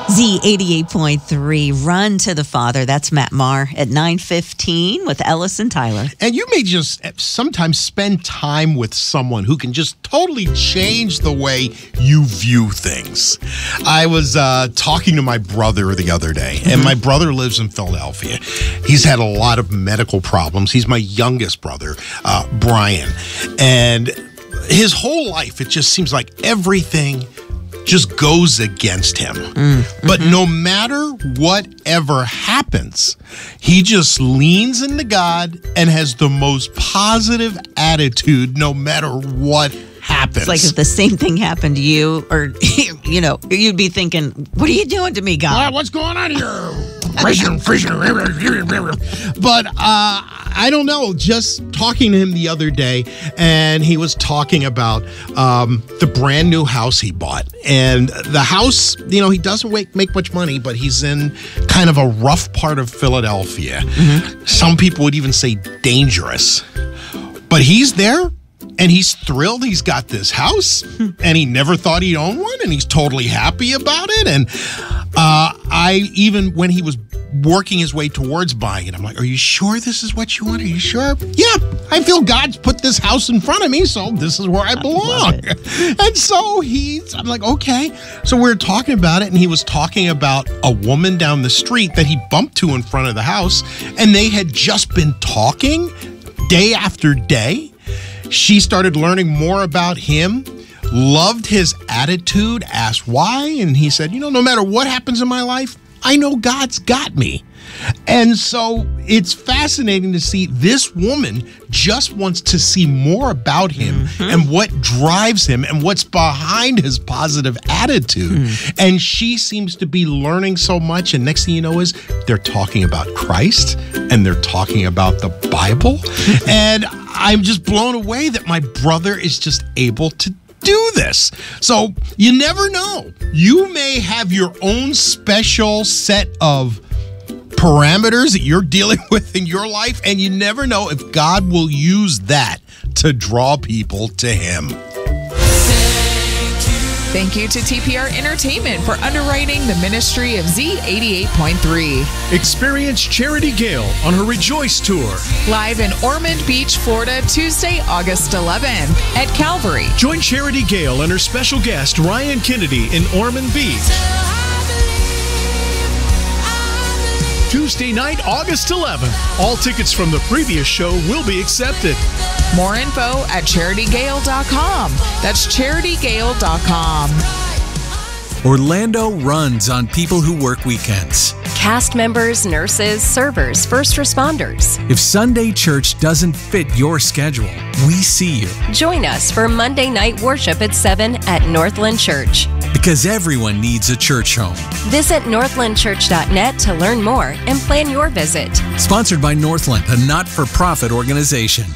Z88.3, Run to the Father. That's Matt Maher at 9:15 with Ellis and Tyler. And you may just sometimes spend time with someone who can just totally change the way you view things. I was talking to my brother the other day, and my brother lives in Philadelphia. He's had a lot of medical problems. He's my youngest brother, Brian. And his whole life, it just seems like everything just goes against him. But no matter whatever happens, he just leans into God and has the most positive attitude no matter what happens. It's like if the same thing happened to you, or, you know, you'd be thinking, what are you doing to me, God? What's going on here? But I don't know, just talking to him the other day, and he was talking about the brand new house he bought. And the house, you know, he doesn't make much money, but he's in kind of a rough part of Philadelphia. Some people would even say dangerous. But he's there. And he's thrilled he's got this house, and he never thought he'd own one, and he's totally happy about it. And when he was working his way towards buying it, I'm like, are you sure this is what you want? Are you sure? Yeah, I feel God's put this house in front of me, so this is where I belong. And so I'm like, okay. So we were talking about it, and he was talking about a woman down the street that he bumped to in front of the house, and they had just been talking day after day. She started learning more about him, loved his attitude, asked why, and he said, you know, no matter what happens in my life, I know God's got me. And so it's fascinating to see this woman just wants to see more about him and what drives him and what's behind his positive attitude. And she seems to be learning so much. And next thing you know is they're talking about Christ and they're talking about the Bible. And I'm just blown away that my brother is just able to do this. So you never know. You may have your own special set of parameters that you're dealing with in your life, and you never know if God will use that to draw people to him. Thank you to TPR Entertainment for underwriting the ministry of Z88.3. Experience Charity Gale on her Rejoice Tour. Live in Ormond Beach, Florida, Tuesday, August 11th at Calvary. Join Charity Gale and her special guest, Ryan Kennedy, in Ormond Beach. Tuesday night, August 11th. All tickets from the previous show will be accepted. More info at CharityGale.com. That's CharityGale.com. Orlando runs on people who work weekends. Cast members, nurses, servers, first responders. If Sunday church doesn't fit your schedule, we see you. Join us for Monday night worship at 7 at Northland Church. Because everyone needs a church home. Visit northlandchurch.net to learn more and plan your visit. Sponsored by Northland, a not-for-profit organization.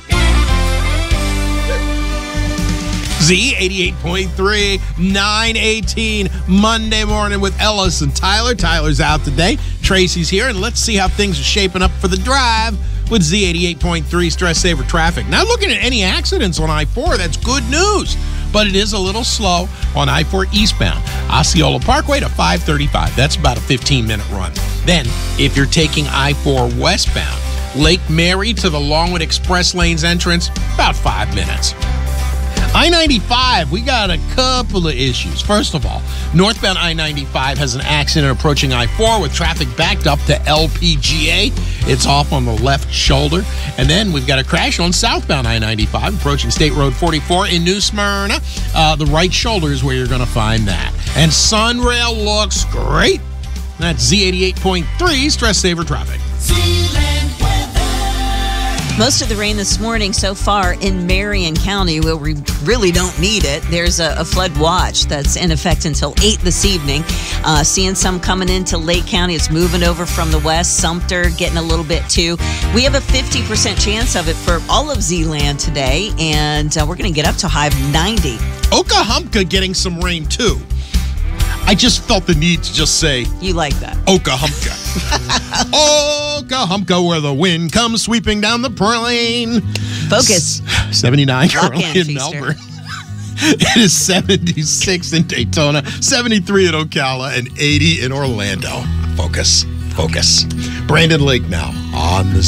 Z88.3, 9:18, Monday morning with Ellis and Tyler. Tyler's out today. Tracy's here, and let's see how things are shaping up for the drive with Z88.3 Stress Saver Traffic. Not looking at any accidents on I-4. That's good news. But it is a little slow on I-4 eastbound. Osceola Parkway to 535. That's about a 15-minute run. Then, if you're taking I-4 westbound, Lake Mary to the Longwood Express Lanes entrance, about 5 minutes. I-95, we got a couple of issues. First of all, northbound I-95 has an accident approaching I-4 with traffic backed up to LPGA. It's off on the left shoulder. And then we've got a crash on southbound I-95 approaching State Road 44 in New Smyrna. The right shoulder is where you're going to find that. And Sunrail looks great. That's Z88.3 Stress Saver Traffic. Most of the rain this morning so far in Marion County, where we really don't need it. There's a flood watch that's in effect until 8 this evening. Seeing some coming into Lake County. It's moving over from the west. Sumter getting a little bit too. We have a 50% chance of it for all of Z-Land today, and we're going to get up to a high of 90. Okahumpka getting some rain too. I just felt the need to just say, you like that. Okahumpka. Okahumpka, where the wind comes sweeping down the plain. Focus. 79 currently in Feaster. Melbourne. It is 76 in Daytona, 73 in Ocala, and 80 in Orlando. Focus. Brandon Lake now on the